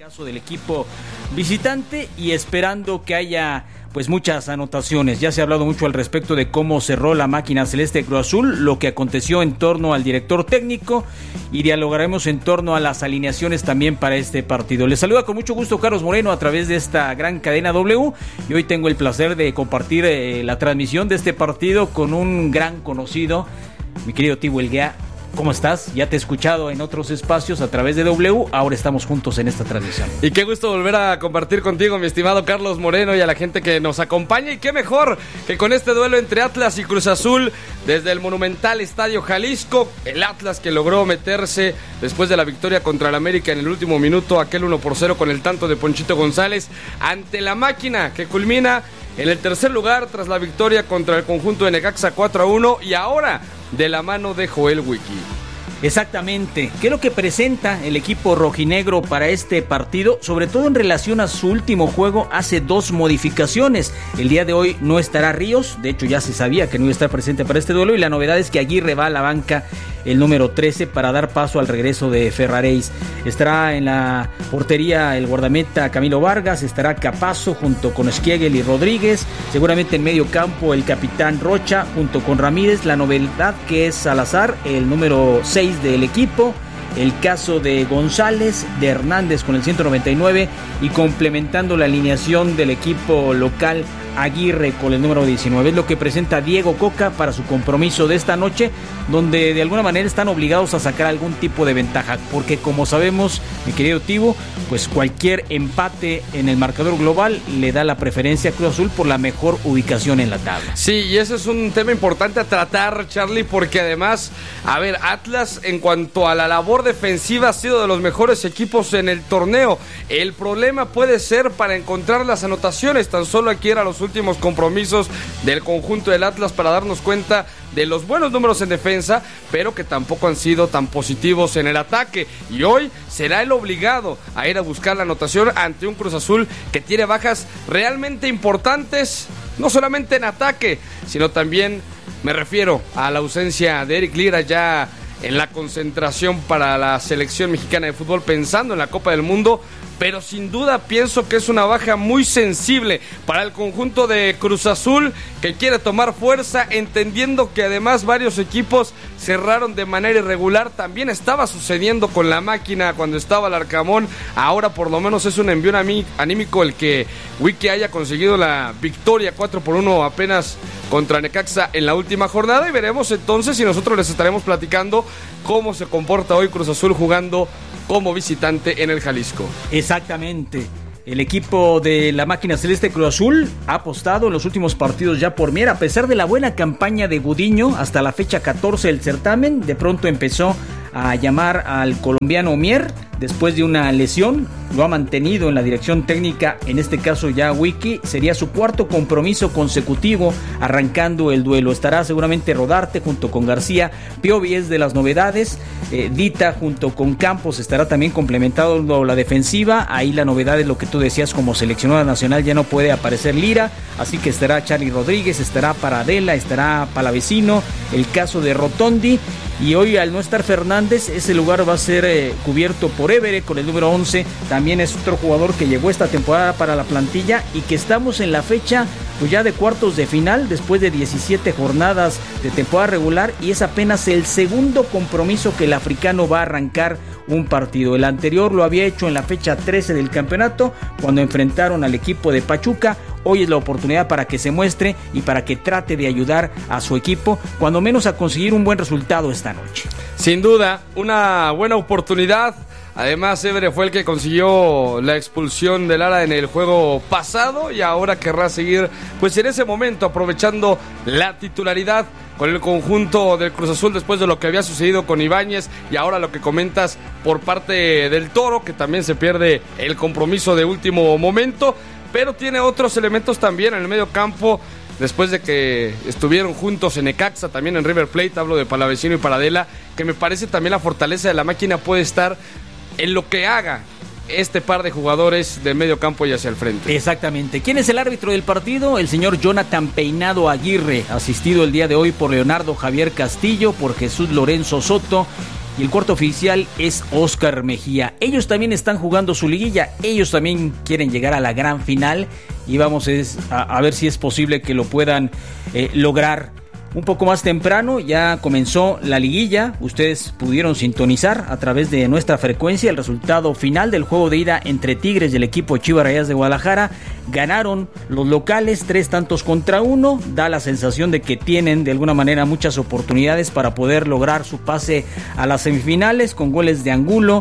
caso del equipo visitante, y esperando que haya pues muchas anotaciones. Ya se ha hablado mucho al respecto de cómo cerró la máquina celeste Cruz Azul, lo que aconteció en torno al director técnico, y dialogaremos en torno a las alineaciones también para este partido. Les saluda con mucho gusto Carlos Moreno a través de esta gran cadena W, y hoy tengo el placer de compartir la transmisión de este partido con un gran conocido, mi querido Tibo Elguea. ¿Cómo estás? Ya te he escuchado en otros espacios a través de W, ahora estamos juntos en esta transmisión. Y qué gusto volver a compartir contigo, mi estimado Carlos Moreno, y a la gente que nos acompaña, y qué mejor que con este duelo entre Atlas y Cruz Azul desde el monumental Estadio Jalisco. El Atlas que logró meterse después de la victoria contra el América en el último minuto, aquel 1-0 con el tanto de Ponchito González, ante la máquina que culmina en el tercer lugar tras la victoria contra el conjunto de Necaxa 4-1, y ahora de la mano de Joel Wiki. Exactamente. ¿Qué es lo que presenta el equipo rojinegro para este partido? Sobre todo en relación a su último juego, hace dos modificaciones. El día de hoy no estará Ríos, de hecho ya se sabía que no iba a estar presente para este duelo, y la novedad es que Aguirre va a la banca, el número 13, para dar paso al regreso de Ferraréis. Estará en la portería el guardameta Camilo Vargas, estará Capazo junto con Schlegel y Rodríguez, seguramente en medio campo el capitán Rocha junto con Ramírez, la novedad que es Salazar, el número 6 del equipo, el caso de González, de Hernández con el 199, y complementando la alineación del equipo local, Aguirre con el número 19. Es lo que presenta Diego Coca para su compromiso de esta noche, donde de alguna manera están obligados a sacar algún tipo de ventaja, porque como sabemos, mi querido Tibo, pues cualquier empate en el marcador global le da la preferencia a Cruz Azul por la mejor ubicación en la tabla. Sí, y ese es un tema importante a tratar, Charlie, porque además, a ver, Atlas en cuanto a la labor defensiva ha sido de los mejores equipos en el torneo. El problema puede ser para encontrar las anotaciones. Tan solo aquí era los últimos compromisos del conjunto del Atlas para darnos cuenta de los buenos números en defensa, pero que tampoco han sido tan positivos en el ataque, y hoy será el obligado a ir a buscar la anotación ante un Cruz Azul que tiene bajas realmente importantes, no solamente en ataque, sino también me refiero a la ausencia de Eric Lira ya en la concentración para la selección mexicana de fútbol, pensando en la Copa del Mundo. Pero sin duda pienso que es una baja muy sensible para el conjunto de Cruz Azul, que quiere tomar fuerza, entendiendo que además varios equipos cerraron de manera irregular. También estaba sucediendo con la máquina cuando estaba el Arcamón. Ahora por lo menos es un envío anímico el que Wiki haya conseguido la victoria 4-1 apenas contra Necaxa en la última jornada, y veremos entonces, y nosotros les estaremos platicando cómo se comporta hoy Cruz Azul jugando como visitante en el Jalisco. Exactamente. El equipo de la máquina celeste Cruz Azul ha apostado en los últimos partidos ya por Mier, a pesar de la buena campaña de Gudiño hasta la fecha 14 del certamen. De pronto empezó a llamar al colombiano Mier después de una lesión, lo ha mantenido en la dirección técnica, en este caso ya Wiki. Sería su cuarto compromiso consecutivo arrancando el duelo. Estará seguramente Rodarte junto con García, Piovi es de las novedades, Dita junto con Campos estará también complementado la defensiva. Ahí la novedad es lo que tú decías, como seleccionada nacional ya no puede aparecer Lira, así que estará Charly Rodríguez, estará Paradela, estará Palavecino, el caso de Rotondi. Y hoy, al no estar Fernández, ese lugar va a ser cubierto por Évere con el número 11. También es otro jugador que llegó esta temporada para la plantilla, y que estamos en la fecha pues ya de cuartos de final después de 17 jornadas de temporada regular, y es apenas el segundo compromiso que el africano va a arrancar un partido. El anterior lo había hecho en la fecha 13 del campeonato, cuando enfrentaron al equipo de Pachuca. Hoy es la oportunidad para que se muestre y para que trate de ayudar a su equipo, cuando menos a conseguir un buen resultado esta noche. Sin duda, una buena oportunidad. Además, Évere fue el que consiguió la expulsión de Lara en el juego pasado, y ahora querrá seguir pues en ese momento aprovechando la titularidad con el conjunto del Cruz Azul después de lo que había sucedido con Ibáñez, y ahora lo que comentas por parte del Toro, que también se pierde el compromiso de último momento, pero tiene otros elementos también en el medio campo. Después de que estuvieron juntos en Necaxa, también en River Plate, hablo de Palavecino y Paradela, que me parece también la fortaleza de la máquina puede estar en lo que haga este par de jugadores de medio campo y hacia el frente. Exactamente. ¿Quién es el árbitro del partido? El señor Jonathan Peinado Aguirre, asistido el día de hoy por Leonardo Javier Castillo, por Jesús Lorenzo Soto y el cuarto oficial es Oscar Mejía. Ellos también están jugando su liguilla, ellos también quieren llegar a la gran final y vamos a ver si es posible que lo puedan lograr. Un poco más temprano ya comenzó la liguilla, ustedes pudieron sintonizar a través de nuestra frecuencia el resultado final del juego de ida entre Tigres y el equipo Chivas Rayadas de Guadalajara. Ganaron los locales 3-1, da la sensación de que tienen de alguna manera muchas oportunidades para poder lograr su pase a las semifinales con goles de Angulo,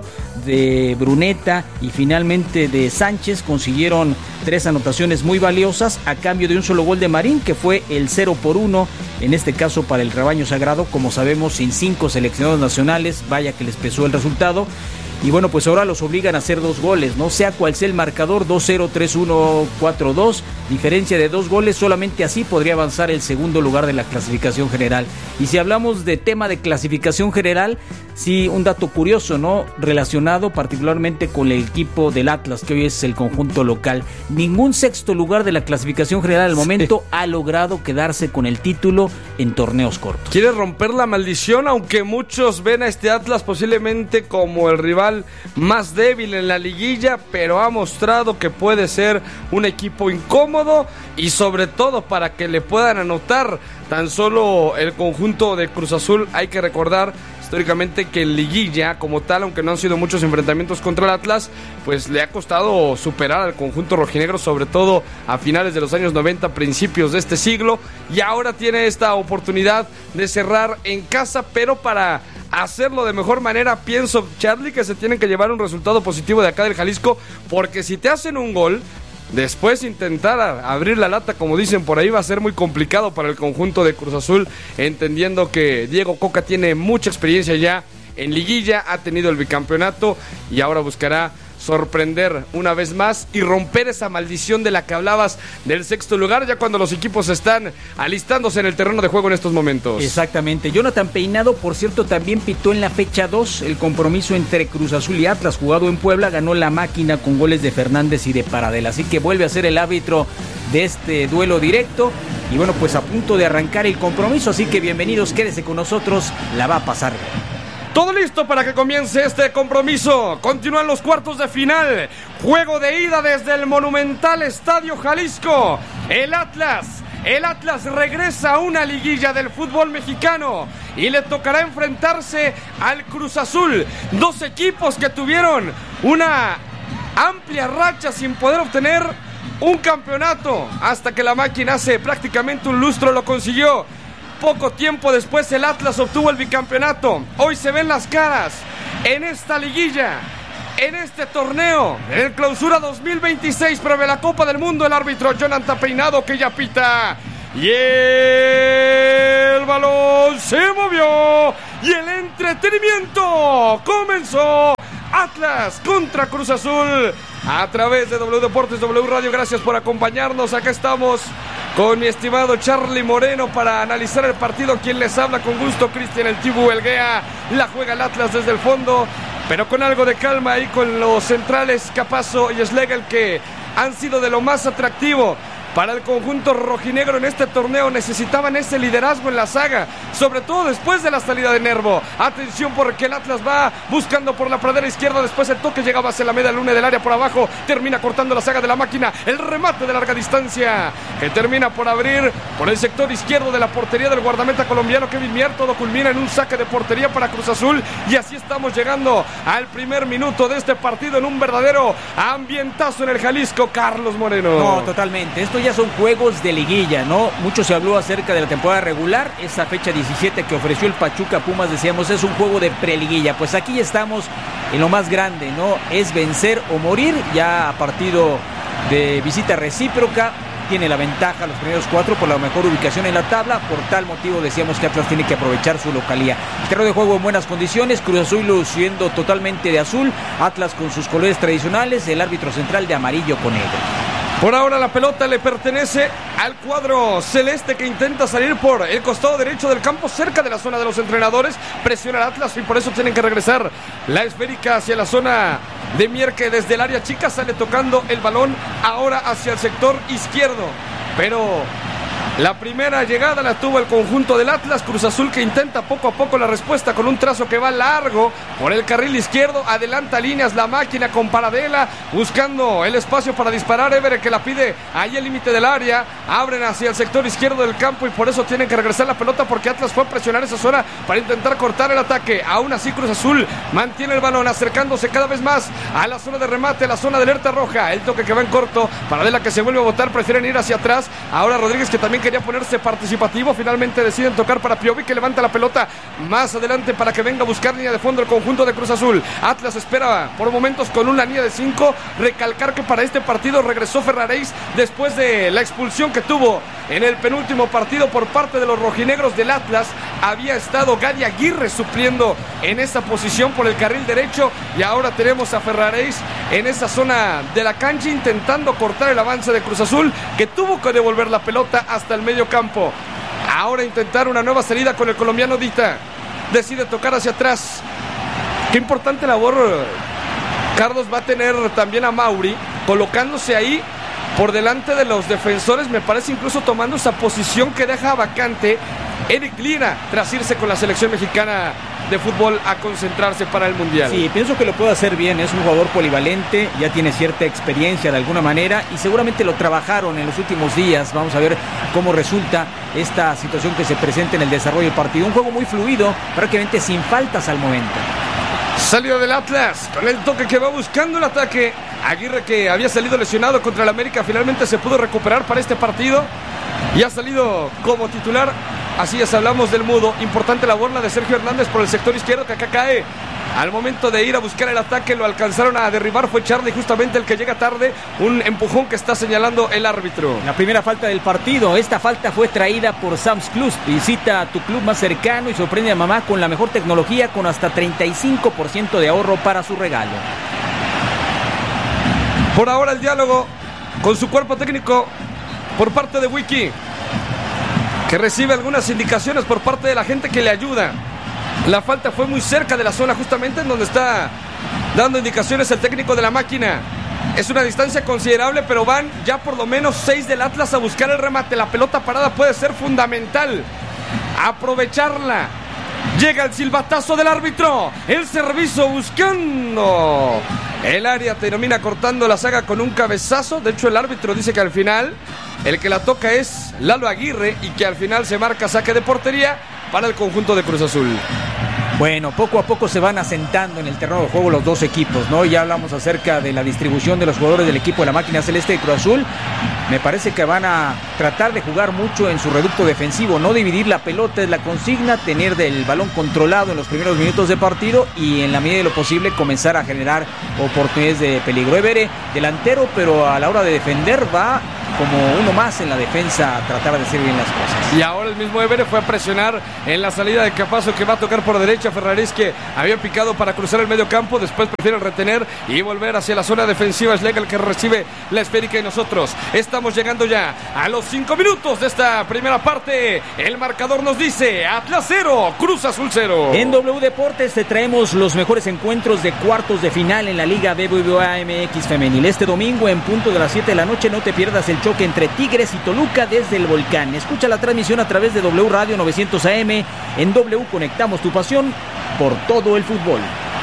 de Bruneta y finalmente de Sánchez. Consiguieron 3 anotaciones muy valiosas a cambio de un solo gol de Marín, que fue el 0-1 en este caso para el rebaño sagrado. Como sabemos, sin 5 seleccionados nacionales, vaya que les pesó el resultado. Y bueno, pues ahora los obligan a hacer 2 goles, ¿no? Sea cual sea el marcador, 2-0, 3-1, 4-2, diferencia de 2 goles, solamente así podría avanzar el segundo lugar de la clasificación general. Y si hablamos de tema de clasificación general, sí, un dato curioso, ¿no? Relacionado particularmente con el equipo del Atlas, que hoy es el conjunto local. Ningún sexto lugar de la clasificación general al momento ha logrado quedarse con el título en torneos cortos. Quiere romper la maldición, aunque muchos ven a este Atlas posiblemente como el rival más débil en la liguilla, pero ha mostrado que puede ser un equipo incómodo y sobre todo para que le puedan anotar tan solo el conjunto de Cruz Azul. Hay que recordar históricamente que en liguilla como tal, aunque no han sido muchos enfrentamientos contra el Atlas, pues le ha costado superar al conjunto rojinegro, sobre todo a finales de los años 90, principios de este siglo, y ahora tiene esta oportunidad de cerrar en casa, pero para hacerlo de mejor manera, pienso, Charlie, que se tienen que llevar un resultado positivo de acá del Jalisco, porque si te hacen un gol, después intentar abrir la lata, como dicen por ahí, va a ser muy complicado para el conjunto de Cruz Azul, entendiendo que Diego Coca tiene mucha experiencia ya en liguilla, ha tenido el bicampeonato y ahora buscará sorprender una vez más y romper esa maldición de la que hablabas del sexto lugar, ya cuando los equipos están alistándose en el terreno de juego en estos momentos. Exactamente. Jonathan Peinado, por cierto, también pitó en la fecha 2 el compromiso entre Cruz Azul y Atlas, jugado en Puebla. Ganó la máquina con goles de Fernández y de Paradela, así que vuelve a ser el árbitro de este duelo directo. Y bueno, pues a punto de arrancar el compromiso, así que bienvenidos, quédese con nosotros, la va a pasar. Todo listo para que comience este compromiso. Continúan los cuartos de final. Juego de ida desde el monumental Estadio Jalisco. El Atlas regresa a una liguilla del fútbol mexicano y le tocará enfrentarse al Cruz Azul. 2 equipos que tuvieron una amplia racha sin poder obtener un campeonato hasta que la máquina hace prácticamente un lustro lo consiguió. Poco tiempo después el Atlas obtuvo el bicampeonato. Hoy se ven las caras en esta liguilla, en este torneo, en el Clausura 2026 previo a la Copa del Mundo. El árbitro Jonathan Peinado, que ya pita, y el balón se movió y el entretenimiento comenzó. Atlas contra Cruz Azul a través de W Deportes, W Radio. Gracias por acompañarnos. Acá estamos con mi estimado Charlie Moreno para analizar el partido. Quien les habla con gusto, Cristian El Tibu Elguea. La juega el Atlas desde el fondo, pero con algo de calma ahí con los centrales Capazo y Schlegel, que han sido de lo más atractivo para el conjunto rojinegro en este torneo. Necesitaban ese liderazgo en la saga, sobre todo después de la salida de Nervo. Atención, porque el Atlas va buscando por la pradera izquierda, después el toque llegaba hacia la media luna del área por abajo, termina cortando la saga de la máquina, el remate de larga distancia que termina por abrir por el sector izquierdo de la portería del guardameta colombiano Kevin Mier. Todo culmina en un saque de portería para Cruz Azul y así estamos llegando al primer minuto de este partido en un verdadero ambientazo en el Jalisco. Carlos Moreno. No, totalmente, esto ya son juegos de liguilla, ¿no? Mucho se habló acerca de la temporada regular, esa fecha 17 que ofreció el Pachuca Pumas, decíamos, es un juego de preliguilla. Pues aquí ya estamos en lo más grande, ¿no? Es vencer o morir, ya a partido de visita recíproca. Tiene la ventaja los primeros 4 por la mejor ubicación en la tabla. Por tal motivo decíamos que Atlas tiene que aprovechar su localía. El terreno de juego en buenas condiciones, Cruz Azul luciendo totalmente de azul, Atlas con sus colores tradicionales, el árbitro central de amarillo con negro. Por ahora la pelota le pertenece al cuadro celeste, que intenta salir por el costado derecho del campo, cerca de la zona de los entrenadores. Presiona al Atlas y por eso tienen que regresar la esférica hacia la zona de Mier, que desde el área chica sale tocando el balón ahora hacia el sector izquierdo. Pero La primera llegada la tuvo el conjunto del Atlas. Cruz Azul que intenta poco a poco la respuesta con un trazo que va largo por el carril izquierdo. Adelanta líneas la máquina con Paradela, buscando el espacio para disparar. Évere que la pide ahí al límite del área. Abren hacia el sector izquierdo del campo y por eso tienen que regresar la pelota, porque Atlas fue a presionar esa zona para intentar cortar el ataque. Aún así Cruz Azul mantiene el balón, acercándose cada vez más a la zona de remate, a la zona de alerta roja. El toque que va en corto. Paradela que se vuelve a botar, prefieren ir hacia atrás. Ahora Rodríguez, que también quería ponerse participativo, finalmente deciden tocar para Piovi, que levanta la pelota más adelante para que venga a buscar línea de fondo el conjunto de Cruz Azul. Atlas espera por momentos con una línea de 5. Recalcar que para este partido regresó Ferraréis después de la expulsión que tuvo en el penúltimo partido por parte de los rojinegros del Atlas. Había estado Gadi Aguirre supliendo en esa posición por el carril derecho y ahora tenemos a Ferraréis en esa zona de la cancha intentando cortar el avance de Cruz Azul, que tuvo que devolver la pelota hasta el medio campo. Ahora intentar una nueva salida con el colombiano Dita. Decide tocar hacia atrás. Qué importante labor Carlos va a tener también a Mauri, colocándose ahí por delante de los defensores, me parece, incluso tomando esa posición que deja vacante Eric Lira tras irse con la selección mexicana de fútbol a concentrarse para el Mundial. Sí, pienso que lo puede hacer bien, es un jugador polivalente, ya tiene cierta experiencia de alguna manera y seguramente lo trabajaron en los últimos días. Vamos a ver cómo resulta esta situación que se presenta en el desarrollo del partido. Un juego muy fluido, prácticamente sin faltas al momento. Salida del Atlas con el toque que va buscando el ataque. Aguirre, que había salido lesionado contra el América, finalmente se pudo recuperar para este partido y ha salido como titular. Así es, hablamos del mudo. Importante labor la de Sergio Hernández por el sector izquierdo, que acá cae. Al momento de ir a buscar el ataque lo alcanzaron a derribar, fue Charlie justamente el que llega tarde. Un empujón que está señalando el árbitro. La primera falta del partido. Esta falta fue traída por Sam's Club. Visita a tu club más cercano y sorprende a mamá con la mejor tecnología, con hasta 35% de ahorro para su regalo. Por ahora el diálogo con su cuerpo técnico por parte de Wiki, que recibe algunas indicaciones por parte de la gente que le ayuda. La falta fue muy cerca de la zona justamente en donde está dando indicaciones el técnico de la máquina. Es una distancia considerable, pero van ya por lo menos 6 del Atlas a buscar el remate. La pelota parada puede ser fundamental. Aprovecharla. Llega el silbatazo del árbitro. El servicio buscando el área, termina cortando la saga con un cabezazo. De hecho, el árbitro dice que al final el que la toca es Lalo Aguirre y que al final se marca saque de portería para el conjunto de Cruz Azul. Bueno, poco a poco se van asentando en el terreno de juego los dos equipos, ¿no? Ya hablamos acerca de la distribución de los jugadores del equipo de la máquina celeste de Cruz Azul. Me parece que van a tratar de jugar mucho en su reducto defensivo, no dividir la pelota es la consigna, tener del balón controlado en los primeros minutos de partido y en la medida de lo posible comenzar a generar oportunidades de peligro. Évere, delantero, pero a la hora de defender va como uno más en la defensa a tratar de hacer bien las cosas. Y ahora el mismo Évere fue a presionar en la salida de Capazo, que va a tocar por derecha. Ferraréis, que había picado para cruzar el medio campo, después prefiere retener y volver hacia la zona defensiva. Es Lega el que recibe la esférica y nosotros estamos llegando ya a los 5 minutos de esta primera parte. El marcador nos dice Atlas 0, Cruz Azul 0. En W Deportes te traemos los mejores encuentros de cuartos de final en la Liga BBVA MX Femenil. Este domingo en punto de las 7 de la noche no te pierdas el choque entre Tigres y Toluca desde el Volcán. Escucha la transmisión a través de W Radio 900 AM. En W conectamos tu pasión por todo el fútbol.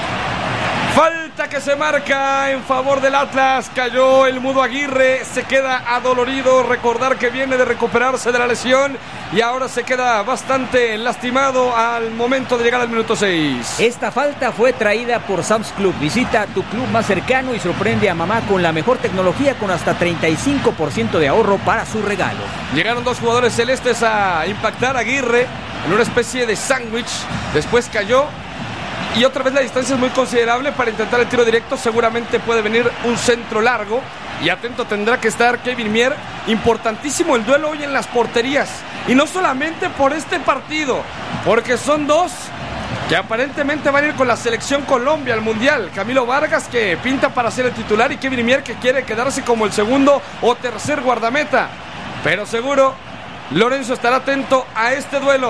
Falta que se marca en favor del Atlas. Cayó el mudo Aguirre, se queda adolorido. Recordar que viene de recuperarse de la lesión y ahora se queda bastante lastimado al momento de llegar al minuto 6. Esta falta fue traída por Sam's Club. Visita a tu club más cercano y sorprende a mamá con la mejor tecnología, con hasta 35% de ahorro para su regalo. Llegaron dos jugadores celestes a impactar a Aguirre en una especie de sándwich. Después cayó. Y otra vez la distancia es muy considerable para intentar el tiro directo. Seguramente puede venir un centro largo. Y atento tendrá que estar Kevin Mier. Importantísimo el duelo hoy en las porterías. Y no solamente por este partido, porque son dos que aparentemente van a ir con la selección Colombia al Mundial. Camilo Vargas, que pinta para ser el titular, y Kevin Mier, que quiere quedarse como el segundo o tercer guardameta. Pero seguro Lorenzo estará atento a este duelo.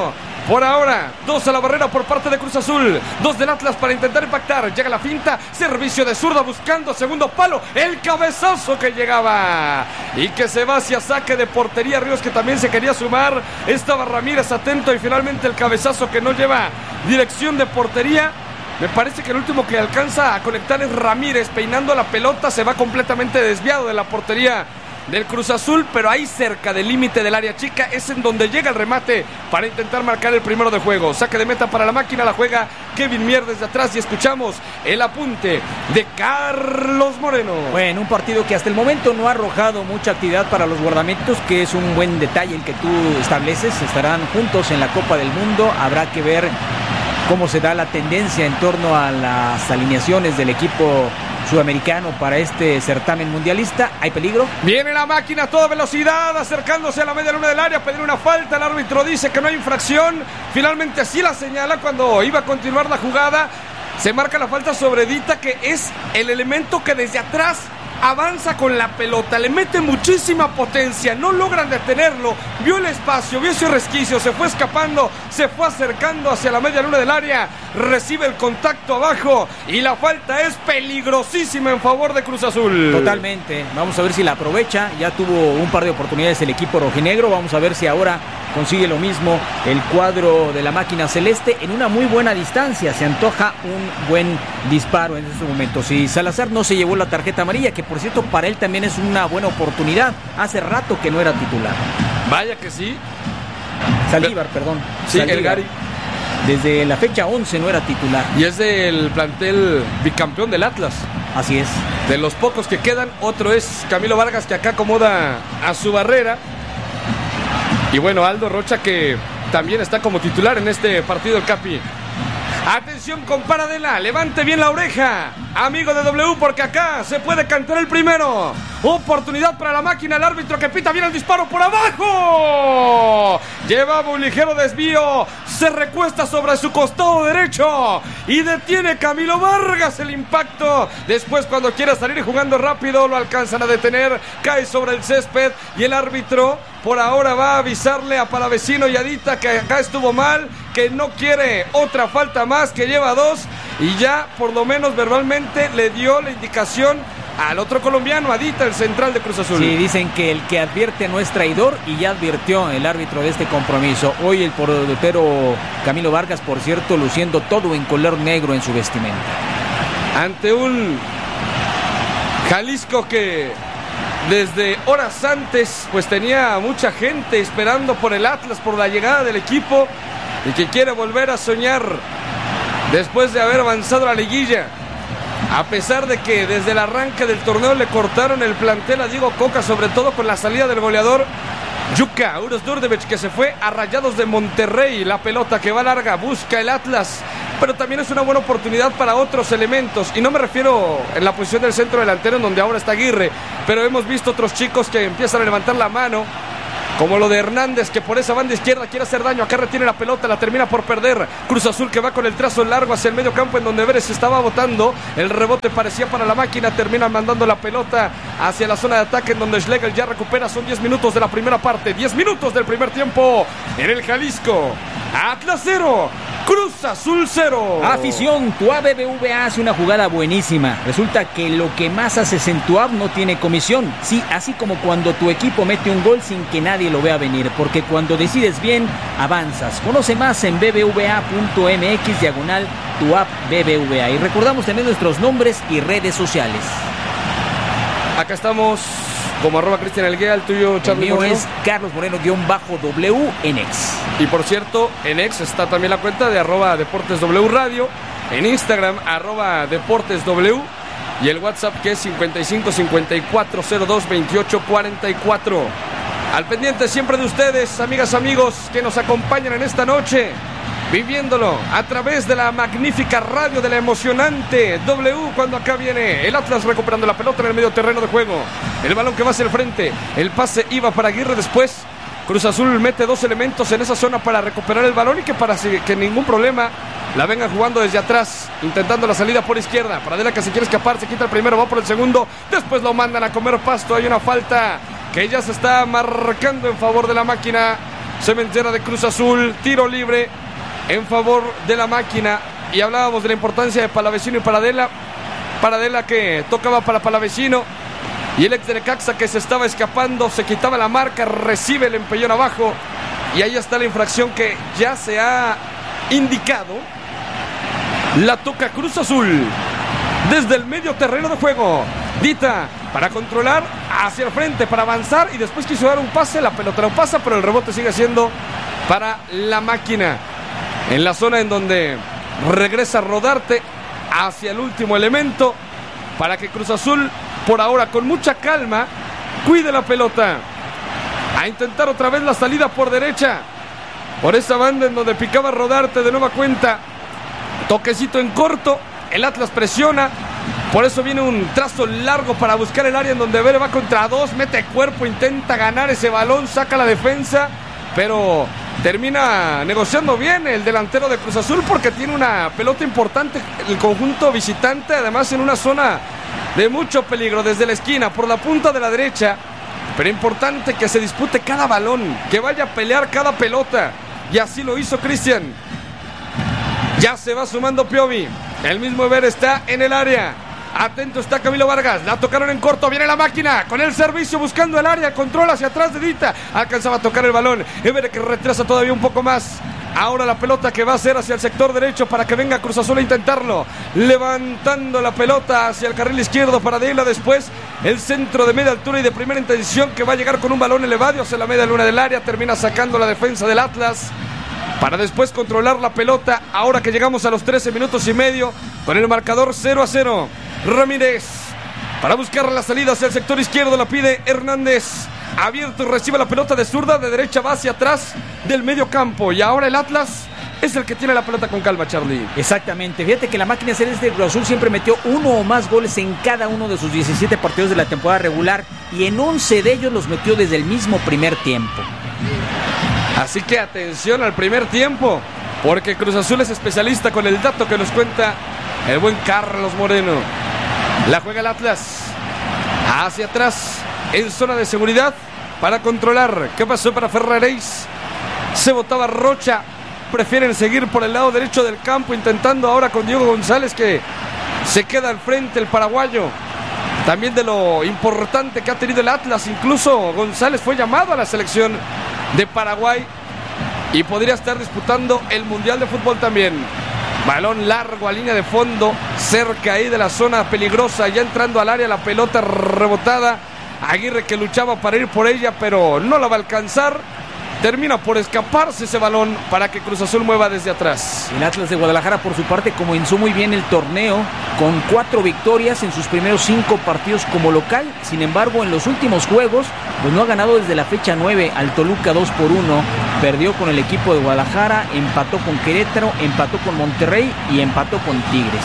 Por ahora, 2 a la barrera por parte de Cruz Azul, 2 del Atlas para intentar impactar. Llega la finta, servicio de zurda buscando segundo palo, el cabezazo que llegaba y que se va hacia saque de portería. Ríos, que también se quería sumar, estaba Ramírez atento y finalmente el cabezazo que no lleva dirección de portería. Me parece que el último que alcanza a conectar es Ramírez, peinando la pelota, se va completamente desviado de la portería del Cruz Azul, pero ahí cerca del límite del área chica es en donde llega el remate para intentar marcar el primero de juego. Saque de meta para la máquina, la juega Kevin Mier desde atrás y escuchamos el apunte de Carlos Moreno. Bueno, un partido que hasta el momento no ha arrojado mucha actividad para los guardamentos, que es un buen detalle el que tú estableces. Estarán juntos en la Copa del Mundo, habrá que ver cómo se da la tendencia en torno a las alineaciones del equipo sudamericano para este certamen mundialista. ¿Hay peligro? Viene la máquina a toda velocidad, acercándose a la media luna del área, pedir una falta. El árbitro dice que no hay infracción. Finalmente sí la señala cuando iba a continuar la jugada. Se marca la falta sobre Dita, que es el elemento que desde atrás avanza con la pelota, le mete muchísima potencia, no logran detenerlo, vio el espacio, vio ese resquicio, se fue escapando, se fue acercando hacia la media luna del área, recibe el contacto abajo y la falta es peligrosísima en favor de Cruz Azul. Totalmente, vamos a ver si la aprovecha, ya tuvo un par de oportunidades el equipo rojinegro, vamos a ver si ahora consigue lo mismo el cuadro de la máquina celeste en una muy buena distancia. Se antoja un buen disparo en este momento. Si Salazar no se llevó la tarjeta amarilla, que por cierto para él también es una buena oportunidad, hace rato que no era titular. Vaya que sí. Saldívar, perdón. Sí, Saldívar. el Gary. Desde la fecha 11 no era titular. Y es del plantel bicampeón del Atlas. Así es. De los pocos que quedan, otro es Camilo Vargas, que acá acomoda a su barrera. Y bueno, Aldo Rocha, que también está como titular en este partido, el Capi. Atención con Paradela, levante bien la oreja, amigo de W, porque acá se puede cantar el primero. Oportunidad para la máquina, el árbitro que pita bien el disparo por abajo. Llevaba un ligero desvío, se recuesta sobre su costado derecho y detiene Camilo Vargas el impacto. Después, cuando quiera salir jugando rápido, lo alcanzan a detener, cae sobre el césped y el árbitro por ahora va a avisarle a Palavecino y Adita que acá estuvo mal, que no quiere otra falta más, que lleva 2 y ya por lo menos verbalmente le dio la indicación al otro colombiano, Adita, el central de Cruz Azul. Sí, dicen que el que advierte no es traidor y ya advirtió el árbitro de este compromiso. Hoy el portero Camilo Vargas, por cierto, luciendo todo en color negro en su vestimenta. Ante un Jalisco que desde horas antes pues tenía mucha gente esperando por el Atlas, por la llegada del equipo y que quiere volver a soñar después de haber avanzado a la liguilla. A pesar de que desde el arranque del torneo le cortaron el plantel a Diego Coca, sobre todo con la salida del goleador Yuka Uros Durdevich, que se fue a Rayados de Monterrey. La pelota que va larga, busca el Atlas, pero también es una buena oportunidad para otros elementos, y no me refiero en la posición del centro delantero en donde ahora está Aguirre, pero hemos visto otros chicos que empiezan a levantar la mano, como lo de Hernández, que por esa banda izquierda quiere hacer daño. Acá retiene la pelota, la termina por perder. Cruz Azul que va con el trazo largo hacia el medio campo, en donde Vélez estaba botando. El rebote parecía para la máquina, termina mandando la pelota hacia la zona de ataque, en donde Schlegel ya recupera. Son 10 minutos de la primera parte, 10 minutos del primer tiempo en el Jalisco. Atlas 0, Cruz Azul 0. Afición, TUAP BBVA hace una jugada buenísima. Resulta que lo que más haces en TUAP no tiene comisión. Sí, así como cuando tu equipo mete un gol sin que nadie lo vea venir, porque cuando decides bien, avanzas. Conoce más en bbva.mx/TUAP BBVA. Y recordamos tener nuestros nombres y redes sociales. Acá estamos como @Cristian Elguea, el tuyo, Charlie. El mío Moreno. es Carlos Moreno-W en X. Y por cierto, en X está también la cuenta de @DeportesW Radio, en Instagram @DeportesW y el WhatsApp que es 55 54 02 28 44. Al pendiente siempre de ustedes, amigas, amigos, que nos acompañan en esta noche, viviéndolo a través de la magnífica radio de la emocionante W, cuando acá viene el Atlas recuperando la pelota en el medio terreno de juego. El balón que va hacia el frente, el pase iba para Aguirre, después Cruz Azul mete 2 elementos en esa zona para recuperar el balón y que para que ningún problema la vengan jugando desde atrás, intentando la salida por izquierda. Paradela que se quiere escapar, se quita el primero, va por el segundo, después lo mandan a comer pasto. Hay una falta que ya se está marcando en favor de la máquina cementera de Cruz Azul. Tiro libre en favor de la máquina. Y hablábamos de la importancia de Palavecino y Paradela. Paradela que tocaba para Palavecino. Y el ex de Necaxa que se estaba escapando, se quitaba la marca, recibe el empellón abajo. Y ahí está la infracción que ya se ha indicado. La toca Cruz Azul desde el medio terreno de juego. Dita para controlar hacia el frente, para avanzar, y después quiso dar un pase, la pelota no pasa, pero el rebote sigue siendo para la máquina. En la zona en donde regresa Rodarte hacia el último elemento, para que Cruz Azul, por ahora con mucha calma, cuide la pelota. A intentar otra vez la salida por derecha, por esa banda en donde picaba Rodarte de nueva cuenta. Toquecito en corto, el Atlas presiona, por eso viene un trazo largo para buscar el área en donde Vere va contra dos, mete cuerpo, intenta ganar ese balón, saca la defensa, pero termina negociando bien el delantero de Cruz Azul porque tiene una pelota importante el conjunto visitante, además en una zona de mucho peligro desde la esquina, por la punta de la derecha, pero importante que se dispute cada balón, que vaya a pelear cada pelota, y así lo hizo Cristian. Ya se va sumando Piovi, el mismo Eber está en el área, atento está Camilo Vargas, la tocaron en corto, viene la máquina, con el servicio buscando el área, control hacia atrás de Dita, alcanzaba a tocar el balón, Eber que retrasa todavía un poco más, ahora la pelota que va a ser hacia el sector derecho para que venga Cruz Azul a intentarlo, levantando la pelota hacia el carril izquierdo para Dela, después el centro de media altura y de primera intención que va a llegar con un balón elevado hacia la media luna del área, termina sacando la defensa del Atlas, para después controlar la pelota, ahora que llegamos a los 13 minutos y medio, con el marcador 0-0. Ramírez, para buscar la salida hacia el sector izquierdo, la pide Hernández, abierto, recibe la pelota de zurda, de derecha va hacia atrás del medio campo, y ahora el Atlas es el que tiene la pelota con calma, Charlie. Exactamente, fíjate que la máquina celeste de Cruz Azul siempre metió uno o más goles en cada uno de sus 17 partidos de la temporada regular, y en 11 de ellos los metió desde el mismo primer tiempo. Así que atención al primer tiempo, porque Cruz Azul es especialista con el dato que nos cuenta el buen Carlos Moreno. La juega el Atlas hacia atrás en zona de seguridad para controlar. ¿Qué pasó para Ferraréis? Se botaba Rocha, prefieren seguir por el lado derecho del campo, intentando ahora con Diego González, que se queda al frente el paraguayo. También de lo importante que ha tenido el Atlas, incluso González fue llamado a la selección de Paraguay y podría estar disputando el Mundial de Fútbol también. Balón largo a línea de fondo, cerca ahí de la zona peligrosa, ya entrando al área, la pelota rebotada. Aguirre que luchaba para ir por ella, pero no la va a alcanzar. Termina por escaparse ese balón para que Cruz Azul mueva desde atrás. El Atlas de Guadalajara, por su parte, comenzó muy bien el torneo con 4 victorias en sus primeros 5 partidos como local. Sin embargo, en los últimos juegos, pues no ha ganado desde la fecha 9 al Toluca 2-1. Perdió con el equipo de Guadalajara, empató con Querétaro, empató con Monterrey y empató con Tigres.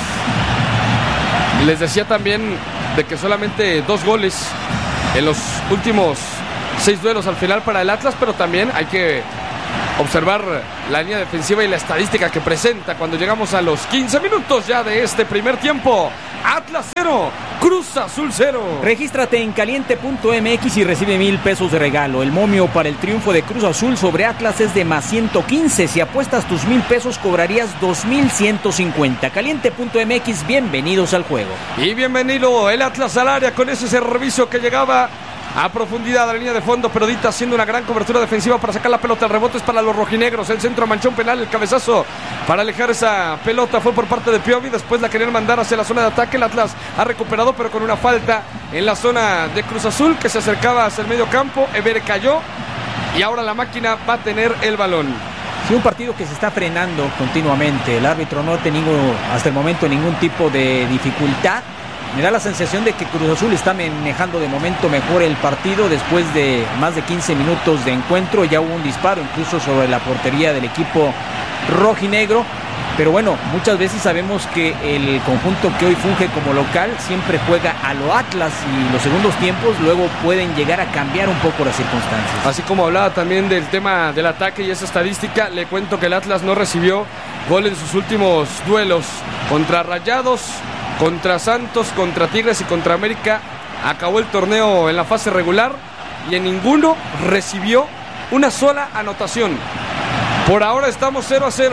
Les decía también de que solamente 2 goles en los últimos 6 duelos al final para el Atlas, pero también hay que observar la línea defensiva y la estadística que presenta cuando llegamos a los 15 minutos ya de este primer tiempo. Atlas 0, Cruz Azul 0. Regístrate en caliente.mx y recibe 1,000 pesos de regalo. El momio para el triunfo de Cruz Azul sobre Atlas es de más 115. Si apuestas tus 1,000 pesos cobrarías 2,150. Caliente.mx, bienvenidos al juego. Y bienvenido el Atlas al área con ese servicio que llegaba a profundidad a la línea de fondo, pero Dita haciendo una gran cobertura defensiva para sacar la pelota. El rebote es para los rojinegros, el centro manchón penal, el cabezazo para alejar esa pelota fue por parte de Piovi, después la querían mandar hacia la zona de ataque. El Atlas ha recuperado, pero con una falta en la zona de Cruz Azul que se acercaba hacia el medio campo. Eber cayó y ahora la máquina va a tener el balón. Sí, un partido que se está frenando continuamente. El árbitro no ha tenido hasta el momento ningún tipo de dificultad. Me da la sensación de que Cruz Azul está manejando de momento mejor el partido. Después de más de 15 minutos de encuentro ya hubo un disparo incluso sobre la portería del equipo rojinegro. Pero bueno, muchas veces sabemos que el conjunto que hoy funge como local siempre juega a lo Atlas y los segundos tiempos luego pueden llegar a cambiar un poco las circunstancias. Así como hablaba también del tema del ataque y esa estadística, le cuento que el Atlas no recibió gol en sus últimos duelos contra Rayados, contra Santos, contra Tigres y contra América. Acabó el torneo en la fase regular y en ninguno recibió una sola anotación. Por ahora estamos 0-0.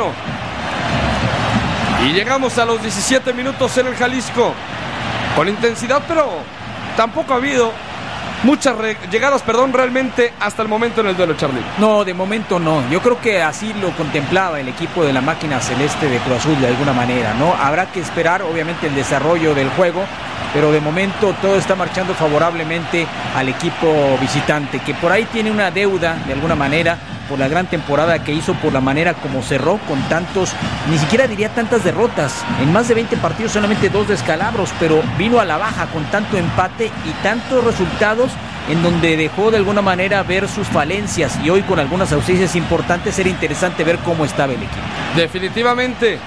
Y llegamos a los 17 minutos en el Jalisco. Con intensidad, pero tampoco ha habido muchas llegadas, realmente hasta el momento en el duelo, Charlie. No, de momento no. Yo creo que así lo contemplaba el equipo de la máquina celeste de Cruz Azul de alguna manera, ¿no? Habrá que esperar, obviamente, el desarrollo del juego, pero de momento todo está marchando favorablemente al equipo visitante, que por ahí tiene una deuda, de alguna manera, por la gran temporada que hizo, por la manera como cerró con tantos, ni siquiera diría tantas derrotas, en más de 20 partidos solamente 2 descalabros, pero vino a la baja con tanto empate y tantos resultados en donde dejó de alguna manera ver sus falencias, y hoy con algunas ausencias importantes era interesante ver cómo estaba el equipo. Definitivamente.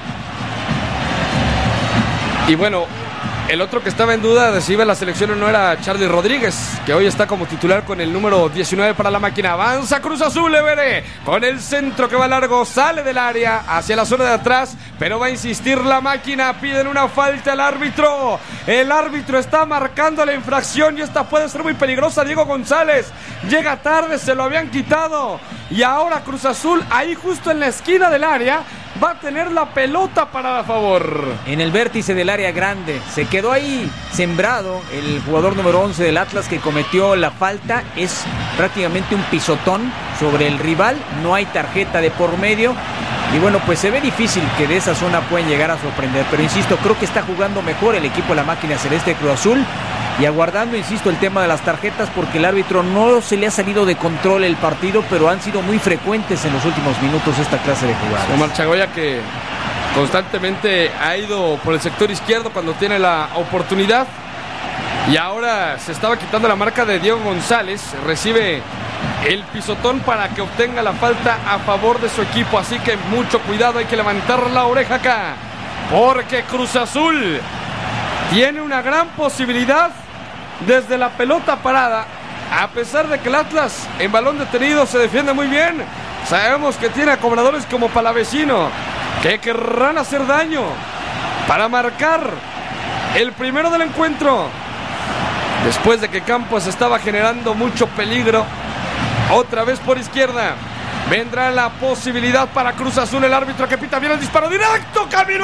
Y bueno, el otro que estaba en duda de si iba a la selección no era Charlie Rodríguez, que hoy está como titular con el número 19 para la máquina. Avanza Cruz Azul, Evere, con el centro que va largo, sale del área hacia la zona de atrás, pero va a insistir la máquina. Piden una falta al árbitro. El árbitro está marcando la infracción y esta puede ser muy peligrosa. Diego González llega tarde, se lo habían quitado, y ahora Cruz Azul, ahí justo en la esquina del área, va a tener la pelota para a favor. En el vértice del área grande, se quedó ahí sembrado el jugador número 11 del Atlas que cometió la falta. Es prácticamente un pisotón sobre el rival, no hay tarjeta de por medio. Y bueno, pues se ve difícil que de esa zona pueden llegar a sorprender. Pero insisto, creo que está jugando mejor el equipo de la máquina celeste de Cruz Azul. Y aguardando, insisto, el tema de las tarjetas, porque el árbitro no se le ha salido de control el partido, pero han sido muy frecuentes en los últimos minutos esta clase de jugadas. Omar Chagoya, que constantemente ha ido por el sector izquierdo cuando tiene la oportunidad, y ahora se estaba quitando la marca de Diego González, recibe el pisotón para que obtenga la falta a favor de su equipo. Así que mucho cuidado, hay que levantar la oreja acá, porque Cruz Azul tiene una gran posibilidad desde la pelota parada, a pesar de que el Atlas en balón detenido se defiende muy bien. Sabemos que tiene a cobradores como Palavecino, que querrán hacer daño para marcar el primero del encuentro. Después de que Campos estaba generando mucho peligro, otra vez por izquierda, vendrá la posibilidad para Cruz Azul. El árbitro que pita bien el disparo directo, camino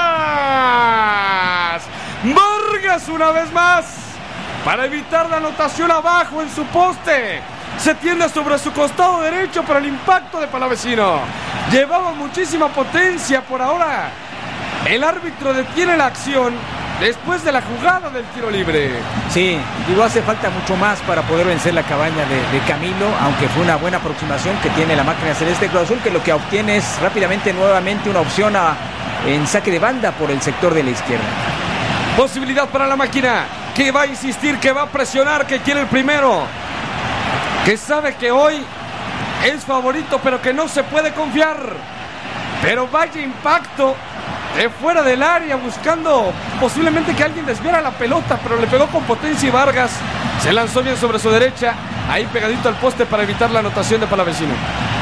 atrás. Vargas una vez más, para evitar la anotación abajo en su poste. Se tiende sobre su costado derecho, pero el impacto de Palavecino llevaba muchísima potencia. Por ahora el árbitro detiene la acción después de la jugada del tiro libre. Sí, digo, hace falta mucho más para poder vencer la cabaña de Camilo, aunque fue una buena aproximación que tiene la máquina celeste de Cruz Azul, que lo que obtiene es rápidamente nuevamente una opción en saque de banda por el sector de la izquierda. Posibilidad para la máquina, que va a insistir, que va a presionar, que quiere el primero, que sabe que hoy es favorito, pero que no se puede confiar. Pero vaya impacto de fuera del área, buscando posiblemente que alguien desviara la pelota, pero le pegó con potencia y Vargas se lanzó bien sobre su derecha, ahí pegadito al poste para evitar la anotación de Palavecino.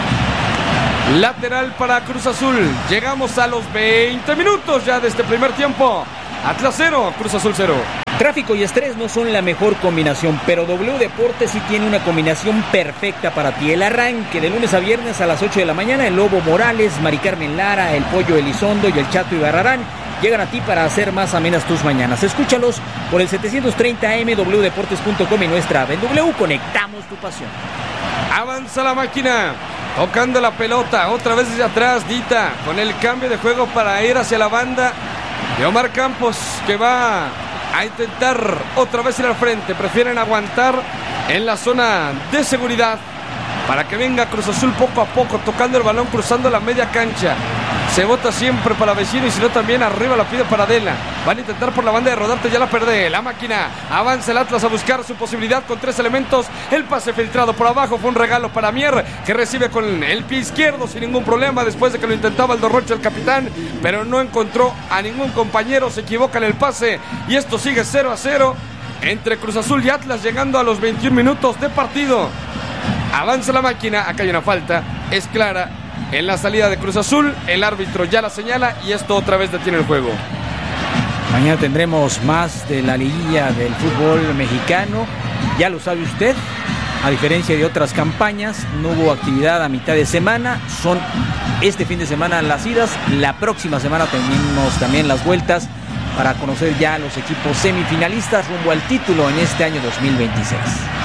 Lateral para Cruz Azul. Llegamos a los 20 minutos ya de este primer tiempo. Atlas 0, Cruz Azul 0. Tráfico y estrés no son la mejor combinación, pero W Deportes sí tiene una combinación perfecta para ti. El arranque de lunes a viernes a las 8 de la mañana, el Lobo Morales, Mari Carmen Lara, el Pollo Elizondo y el Chato Ibarrarán llegan a ti para hacer más amenas tus mañanas. Escúchalos por el 730 AM, wdeportes.com y nuestra app. En W conectamos tu pasión. Avanza la máquina, tocando la pelota, otra vez desde atrás, Dita, con el cambio de juego para ir hacia la banda de Omar Campos, que va a intentar otra vez ir al frente. Prefieren aguantar en la zona de seguridad para que venga Cruz Azul poco a poco, tocando el balón, cruzando la media cancha. Se bota siempre para Vecino, y si no también arriba la pide para Adela. Van a intentar por la banda de Rodarte, ya la perdé. La máquina, avanza el Atlas a buscar su posibilidad con 3 elementos. El pase filtrado por abajo fue un regalo para Mier, que recibe con el pie izquierdo sin ningún problema, después de que lo intentaba el Dorrocho, el capitán, pero no encontró a ningún compañero. Se equivoca en el pase y esto sigue 0-0 entre Cruz Azul y Atlas, llegando a los 21 minutos de partido. Avanza la máquina, acá hay una falta, es clara en la salida de Cruz Azul, el árbitro ya la señala y esto otra vez detiene el juego. Mañana tendremos más de la liguilla del fútbol mexicano, ya lo sabe usted, A diferencia de otras campañas, no hubo actividad a mitad de semana. Son este fin de semana las idas. La próxima semana tenemos también las vueltas para conocer ya a los equipos semifinalistas rumbo al título en este año 2026.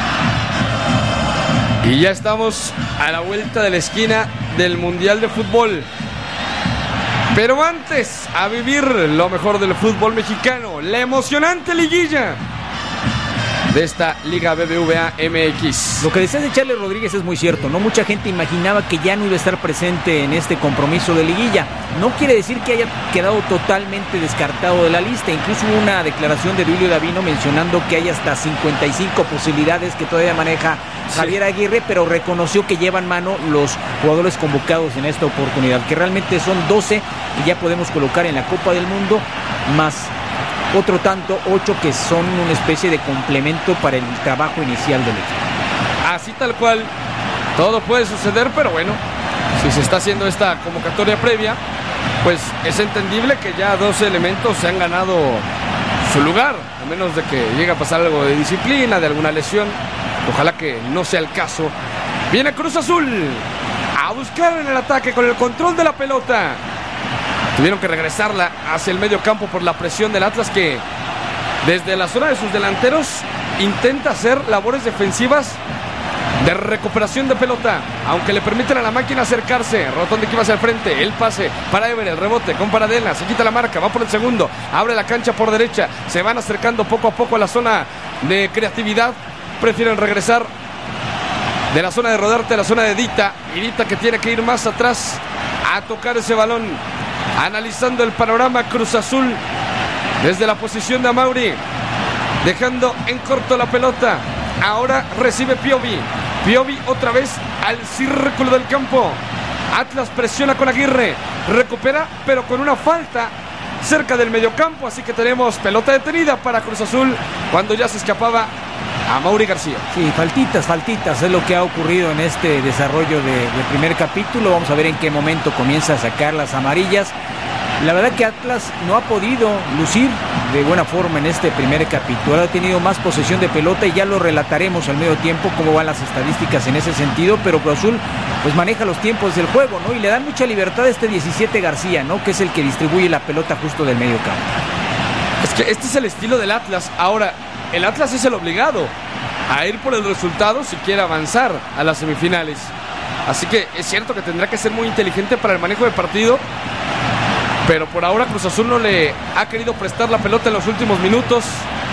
Y ya estamos a la vuelta de la esquina del Mundial de Fútbol. Pero antes, a vivir lo mejor del fútbol mexicano, la emocionante liguilla de esta Liga BBVA MX. Lo que decías de Charlie Rodríguez es muy cierto, ¿no? Mucha gente imaginaba que ya no iba a estar presente en este compromiso de liguilla. No quiere decir que haya quedado totalmente descartado de la lista. Incluso hubo una declaración de Duilio Davino mencionando que hay hasta 55 posibilidades que todavía maneja Javier Aguirre, pero reconoció que llevan mano los jugadores convocados en esta oportunidad, que realmente son 12 que ya podemos colocar en la Copa del Mundo, más otro tanto, 8 que son una especie de complemento para el trabajo inicial del equipo. Así tal cual, todo puede suceder, pero bueno, si se está haciendo esta convocatoria previa, pues es entendible que ya 12 elementos se han ganado su lugar, a menos de que llegue a pasar algo de disciplina, de alguna lesión. Ojalá que no sea el caso. Viene Cruz Azul a buscar en el ataque con el control de la pelota. Tuvieron que regresarla hacia el medio campo por la presión del Atlas, que desde la zona de sus delanteros intenta hacer labores defensivas de recuperación de pelota, aunque le permiten a la máquina acercarse. Rotondi que va hacia el frente, el pase para Ever, el rebote con Paradela, se quita la marca, va por el segundo, abre la cancha por derecha, se van acercando poco a poco a la zona de creatividad. Prefieren regresar de la zona de Rodarte a la zona de Dita, y Dita que tiene que ir más atrás a tocar ese balón. Analizando el panorama, Cruz Azul desde la posición de Amauri, dejando en corto la pelota. Ahora recibe Piovi otra vez al círculo del campo. Atlas presiona con Aguirre, recupera pero con una falta cerca del mediocampo, así que tenemos pelota detenida para Cruz Azul cuando ya se escapaba a Mauri García. Sí, faltitas es lo que ha ocurrido en este desarrollo de primer capítulo. Vamos a ver en qué momento comienza a sacar las amarillas. La verdad que Atlas no ha podido lucir de buena forma en este primer capítulo. Ha tenido más posesión de pelota y ya lo relataremos al medio tiempo cómo van las estadísticas en ese sentido, pero Cruz Azul pues maneja los tiempos del juego, ¿no? Y le dan mucha libertad a este 17 García, ¿no? Que es el que distribuye la pelota justo del medio campo. Es que este es el estilo del Atlas. Ahora, el Atlas es el obligado a ir por el resultado si quiere avanzar a las semifinales. Así que es cierto que tendrá que ser muy inteligente para el manejo de partido, pero por ahora Cruz Azul no le ha querido prestar la pelota en los últimos minutos.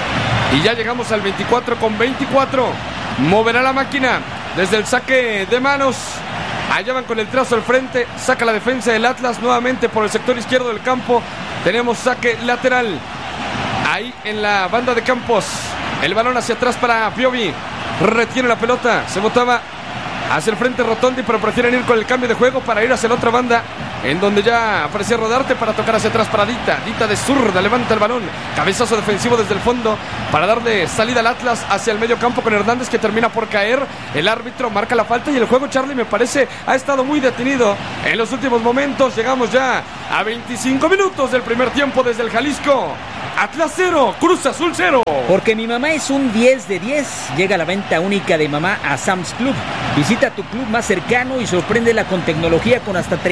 Y ya llegamos al 24 con 24. Moverá la máquina desde el saque de manos. Allá van con el trazo al frente. Saca la defensa del Atlas nuevamente por el sector izquierdo del campo. Tenemos saque lateral ahí en la banda de Campos. El balón hacia atrás para Piovi. Retiene la pelota. Se botaba hacia el frente Rotondi, pero prefieren ir con el cambio de juego para ir hacia la otra banda, en donde ya aparecía Rodarte para tocar hacia atrás para Dita. Dita de zurda levanta el balón. Cabezazo defensivo desde el fondo para darle salida al Atlas hacia el medio campo con Hernández, que termina por caer. El árbitro marca la falta y el juego, Charlie, me parece ha estado muy detenido en los últimos momentos. Llegamos ya a 25 minutos del primer tiempo desde el Jalisco. Atlas 0, Cruz Azul 0. Porque mi mamá es un 10 de 10. Llega la venta única de mamá a Sam's Club. Visita tu club más cercano y sorpréndela con tecnología con hasta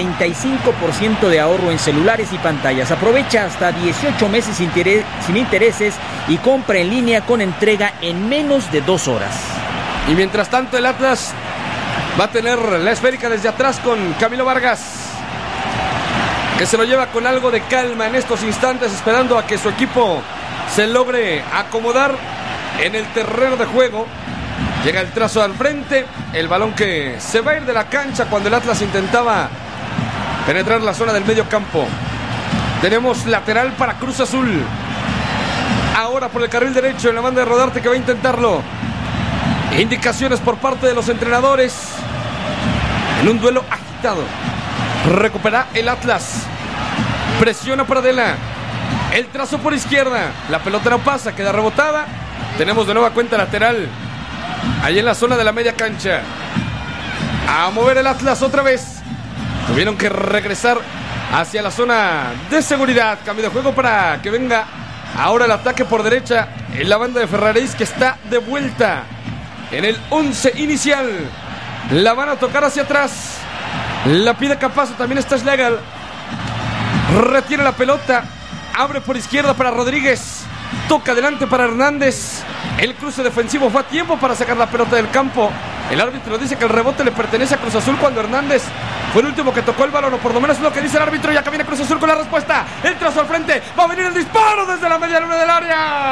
35% de ahorro en celulares y pantallas. Aprovecha hasta 18 meses sin intereses y compra en línea con entrega en menos de 2 horas. Y mientras tanto el Atlas va a tener la esférica desde atrás con Camilo Vargas, que se lo lleva con algo de calma en estos instantes, esperando a que su equipo se logre acomodar en el terreno de juego. Llega el trazo al frente, el balón que se va a ir de la cancha cuando el Atlas intentaba penetrar la zona del medio campo. Tenemos lateral para Cruz Azul. Ahora por el carril derecho en la banda de Rodarte, que va a intentarlo. Indicaciones por parte de los entrenadores en un duelo agitado. Recupera el Atlas. Presiona Paradela. El trazo por izquierda. La pelota no pasa, queda rebotada. Tenemos de nueva cuenta lateral ahí en la zona de la media cancha. A mover el Atlas otra vez. Tuvieron que regresar hacia la zona de seguridad. Cambio de juego para que venga ahora el ataque por derecha en la banda de Ferraréis, que está de vuelta en el 11 inicial. La van a tocar hacia atrás. La pide Campazzo, también está Schlegel. Retiene la pelota. Abre por izquierda para Rodríguez. Toca adelante para Hernández. El cruce defensivo fue a tiempo para sacar la pelota del campo. El árbitro dice que el rebote le pertenece a Cruz Azul cuando Hernández fue el último que tocó el balón, o por lo menos es lo que dice el árbitro. Ya que viene Cruz Azul con la respuesta. El trazo al frente. Va a venir el disparo desde la media luna del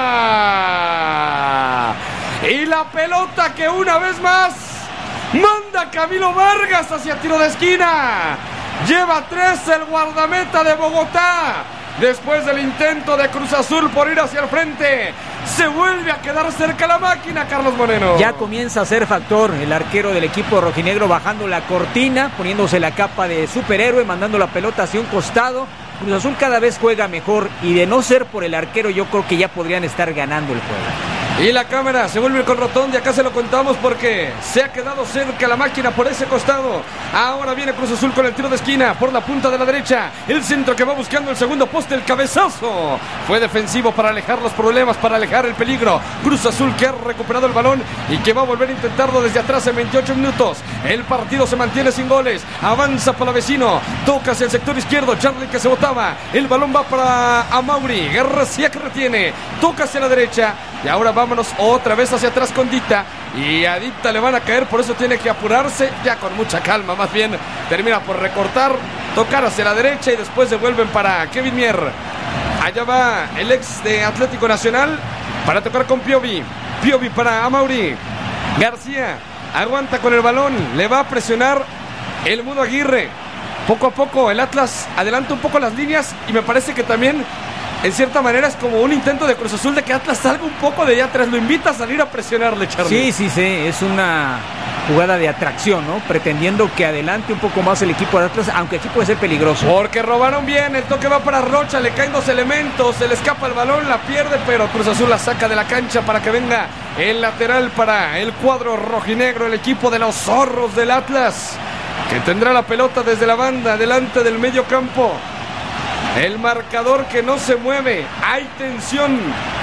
área. Y la pelota que una vez más manda Camilo Vargas hacia tiro de esquina. Lleva 3 el guardameta de Bogotá. Después del intento de Cruz Azul por ir hacia el frente, se vuelve a quedar cerca la máquina, Carlos Moreno. Ya comienza a ser factor el arquero del equipo rojinegro, bajando la cortina, poniéndose la capa de superhéroe, mandando la pelota hacia un costado. Cruz Azul cada vez juega mejor y de no ser por el arquero yo creo que ya podrían estar ganando el juego. Y la cámara se vuelve con Rotondi, acá se lo contamos porque se ha quedado cerca la máquina por ese costado. Ahora viene Cruz Azul con el tiro de esquina por la punta de la derecha. El centro que va buscando el segundo poste, el cabezazo. Fue defensivo para alejar los problemas, para alejar el peligro. Cruz Azul que ha recuperado el balón y que va a volver a intentarlo desde atrás en 28 minutos. El partido se mantiene sin goles. Avanza Palavecino, toca hacia el sector izquierdo. Charlie que se botaba. El balón va para Amauri. García que retiene. Toca hacia la derecha. Y ahora vámonos otra vez hacia atrás con Dita. Y a Dita le van a caer, por eso tiene que apurarse. Ya con mucha calma, más bien. Termina por recortar, tocar hacia la derecha y después devuelven para Kevin Mier. Allá va el ex de Atlético Nacional para tocar con Piovi. Piovi para Amauri. García aguanta con el balón. Le va a presionar el Mudo Aguirre. Poco a poco el Atlas adelanta un poco las líneas y me parece que también en cierta manera es como un intento de Cruz Azul de que Atlas salga un poco de allá atrás. Lo invita a salir a presionarle, Charlie. Sí, es una jugada de atracción, ¿no? Pretendiendo que adelante un poco más el equipo de Atlas, aunque aquí puede ser peligroso. Porque robaron bien, el toque va para Rocha, le caen 2 elementos, se le escapa el balón, la pierde, pero Cruz Azul la saca de la cancha para que venga el lateral para el cuadro rojinegro, el equipo de los zorros del Atlas, que tendrá la pelota desde la banda, delante del medio campo. El marcador que no se mueve. Hay tensión.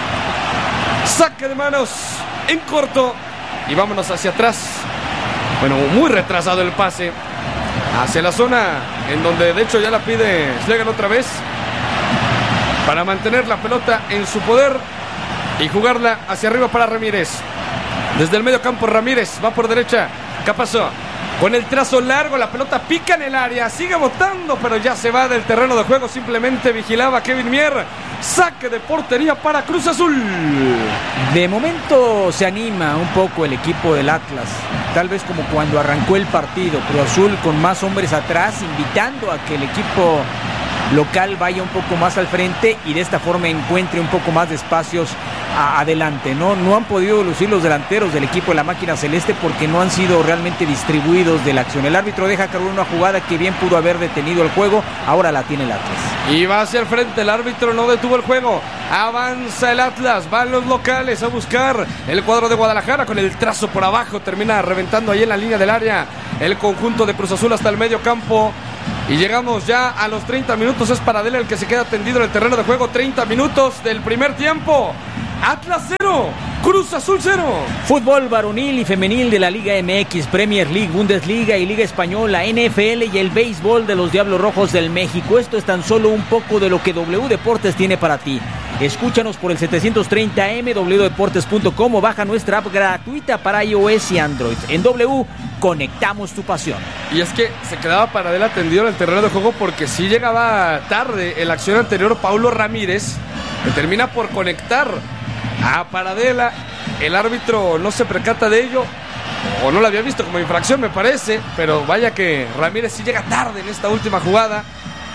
Saque de manos en corto. Y vámonos hacia atrás. Bueno, muy retrasado el pase. Hacia la zona en donde de hecho ya la pide Schlegel otra vez. Para mantener la pelota en su poder. Y jugarla hacia arriba para Ramírez. Desde el medio campo Ramírez va por derecha. Campazzo. Con el trazo largo, la pelota pica en el área, sigue botando, pero ya se va del terreno de juego, simplemente vigilaba a Kevin Mier. Saque de portería para Cruz Azul. De momento se anima un poco el equipo del Atlas, tal vez como cuando arrancó el partido. Cruz Azul con más hombres atrás, invitando a que el equipo local vaya un poco más al frente y de esta forma encuentre un poco más de espacios adelante. No han podido lucir los delanteros del equipo de la máquina celeste porque no han sido realmente distribuidos de la acción. El árbitro deja cargar una jugada que bien pudo haber detenido el juego, ahora la tiene el Atlas. Y va hacia el frente, el árbitro no detuvo el juego. Avanza el Atlas, van los locales a buscar el cuadro de Guadalajara con el trazo por abajo, termina reventando ahí en la línea del área el conjunto de Cruz Azul hasta el medio campo. Y llegamos ya a los 30 minutos, es Paradela el que se queda tendido en el terreno de juego. 30 minutos del primer tiempo. Atlas 0, Cruz Azul 0. Fútbol varonil y femenil de la Liga MX, Premier League, Bundesliga y Liga Española, NFL y el béisbol de los Diablos Rojos del México. Esto es tan solo un poco de lo que W Deportes tiene para ti. Escúchanos por el 730M, wdeportes.com o baja nuestra app gratuita para iOS y Android. En W, conectamos tu pasión. Y es que se quedaba Paradela tendido en el terreno de juego porque sí llegaba tarde en la acción anterior Paulo Ramírez, que termina por conectar a Paradela. El árbitro no se percata de ello, o no lo había visto como infracción, me parece, pero vaya que Ramírez sí llega tarde en esta última jugada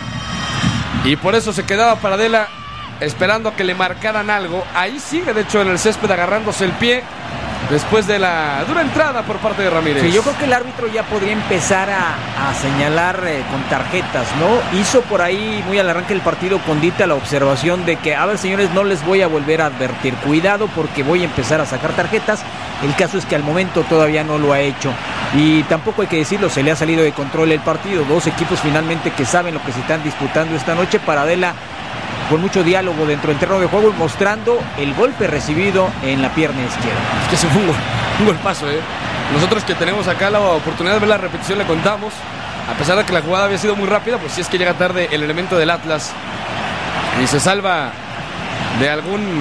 y por eso se quedaba Paradela esperando a que le marcaran algo. Ahí sigue de hecho en el césped agarrándose el pie después de la dura entrada por parte de Ramírez. Sí, yo creo que el árbitro ya podría empezar a señalar con tarjetas, ¿no? Hizo por ahí muy al arranque del partido con Dita la observación de que, a ver señores, no les voy a volver a advertir, cuidado porque voy a empezar a sacar tarjetas. El caso es que al momento todavía no lo ha hecho y tampoco hay que decirlo, se le ha salido de control el partido. Dos equipos finalmente que saben lo que se están disputando esta noche. Paradela con mucho diálogo dentro del terreno de juego, mostrando el golpe recibido en la pierna izquierda. Es que se fue Un golpazo, Nosotros que tenemos acá la oportunidad de ver la repetición le contamos. A pesar de que la jugada había sido muy rápida, pues sí es que llega tarde el elemento del Atlas. Y se salva de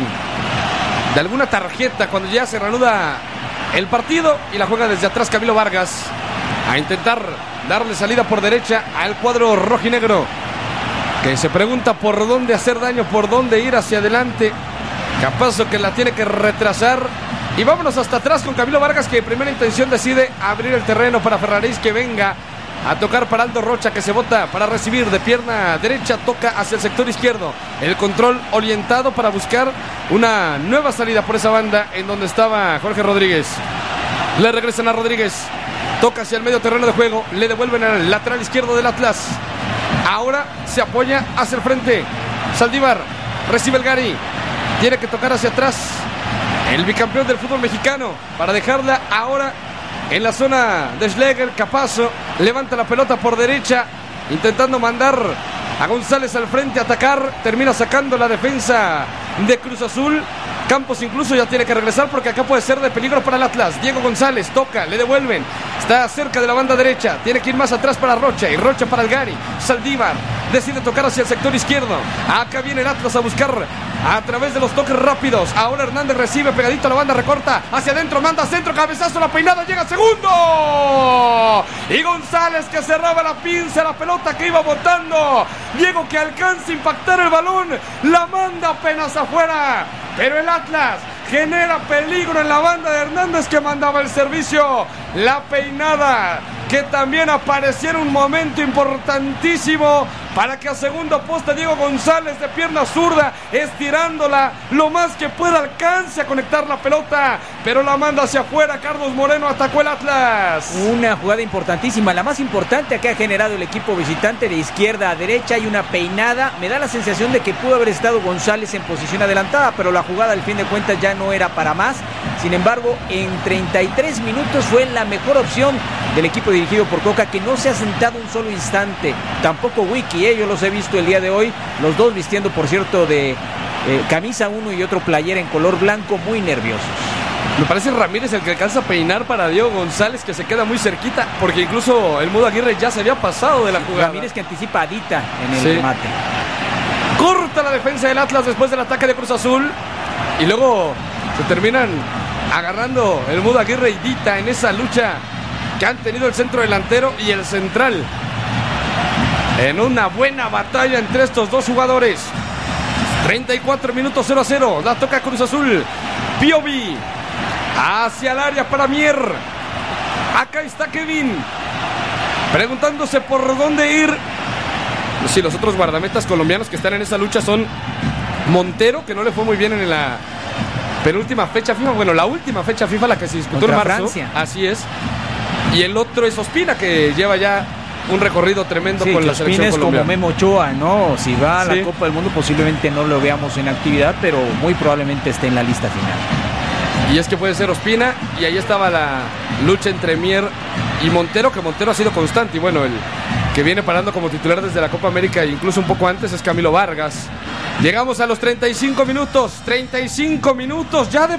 alguna tarjeta cuando ya se reanuda el partido. Y la juega desde atrás Camilo Vargas a intentar darle salida por derecha al cuadro rojinegro, que se pregunta por dónde hacer daño, por dónde ir hacia adelante. Capazo que la tiene que retrasar. Y vámonos hasta atrás con Camilo Vargas, que de primera intención decide abrir el terreno para Ferraris, que venga a tocar para Aldo Rocha, que se bota para recibir de pierna derecha, toca hacia el sector izquierdo. El control orientado para buscar una nueva salida por esa banda en donde estaba Jorge Rodríguez. Le regresan a Rodríguez, toca hacia el medio terreno de juego, le devuelven al lateral izquierdo del Atlas. Ahora se apoya hacia el frente. Saldívar recibe el Gary, tiene que tocar hacia atrás el bicampeón del fútbol mexicano para dejarla ahora en la zona de Schlegel. Capazo levanta la pelota por derecha, intentando mandar a González al frente a atacar. Termina sacando la defensa de Cruz Azul. Campos incluso ya tiene que regresar porque acá puede ser de peligro para el Atlas. Diego González toca, le devuelven. Está cerca de la banda derecha. Tiene que ir más atrás para Rocha y Rocha para el Gary. Saldívar decide tocar hacia el sector izquierdo. Acá viene el Atlas a buscar a través de los toques rápidos. Ahora Hernández recibe pegadito a la banda, recorta hacia adentro, manda centro, cabezazo, la peinada, llega segundo. Y González que cerraba la pinza, la pelota que iba botando. Diego que alcanza a impactar el balón, la manda apenas afuera. Pero el Atlas genera peligro en la banda de Hernández, que mandaba el servicio. La peinada que también apareció en un momento importantísimo para que a segundo poste Diego González de pierna zurda, estirándola lo más que pueda, alcance a conectar la pelota, pero la manda hacia afuera. Carlos Moreno atacó el Atlas. Una jugada importantísima, la más importante que ha generado el equipo visitante, de izquierda a derecha. Hay una peinada, me da la sensación de que pudo haber estado González en posición adelantada, pero la jugada al fin de cuentas ya no era para más. Sin embargo, en 33 minutos fue la mejor opción del equipo dirigido por Coca, que no se ha sentado un solo instante. Tampoco Wiki, yo los he visto el día de hoy, los dos vistiendo, por cierto, de camisa uno y otro playera en color blanco, muy nerviosos. Me parece Ramírez el que alcanza a peinar para Diego González, que se queda muy cerquita, porque incluso el Mudo Aguirre ya se había pasado de la jugada. Ramírez que anticipa a Dita en el remate. Corta la defensa del Atlas después del ataque de Cruz Azul, y luego se terminan agarrando el Mudo Aguirre y Dita en esa lucha que han tenido el centro delantero y el central, en una buena batalla entre estos dos jugadores. 34 minutos, 0-0. La toca Cruz Azul. Piovi hacia el área para Mier. Acá está Kevin preguntándose por dónde ir. Sí, los otros guardametas colombianos que están en esa lucha son Montero, que no le fue muy bien en la penúltima fecha FIFA. Bueno, la última fecha FIFA, la que se disputó contra en marzo. Francia. Así es. Y el otro es Ospina, que lleva ya un recorrido tremendo con la selección colombiana. Como Memo Ochoa, ¿no? Si va a la Copa del Mundo, posiblemente no lo veamos en actividad, pero muy probablemente esté en la lista final. Y es que puede ser Ospina, y ahí estaba la lucha entre Mier y Montero, que Montero ha sido constante. Y bueno, el que viene parando como titular desde la Copa América, incluso un poco antes, es Camilo Vargas. Llegamos a los 35 minutos ya de